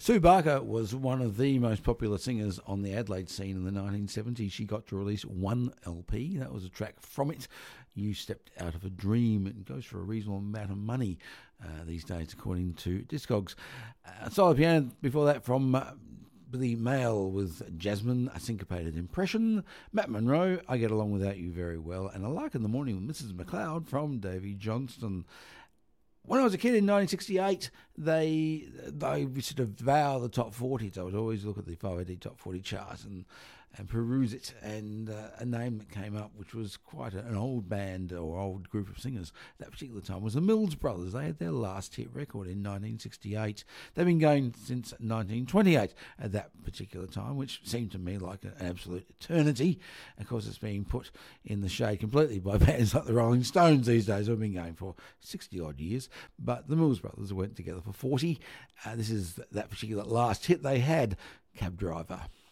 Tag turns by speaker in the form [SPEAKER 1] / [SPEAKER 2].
[SPEAKER 1] Sue Barker was one of the most popular singers on the Adelaide scene in the 1970s. She got to release one LP. That was a track from it. You Stepped Out of a Dream. It goes for a reasonable amount of money these days, according to Discogs. Solo piano before that from Billy Mail with Jasmine, A Syncopated Impression. Matt Monro, I Get Along Without You Very Well. And A Lark in the Morning with Mrs. McLeod from Davy Johnston. When I was a kid in 1968, they sort of vow the top 40s. I would always look at the 5AD top 40 charts and peruse it, and a name that came up, which was quite an old band or old group of singers at that particular time, was the Mills Brothers. They had their last hit record in 1968. They've been going since 1928 at that particular time, which seemed to me like an absolute eternity. Of course, it's being put in the shade completely by bands like the Rolling Stones these days, who've been going for 60-odd years. But the Mills Brothers went together for 40. This is that particular last hit they had, Cab Driver.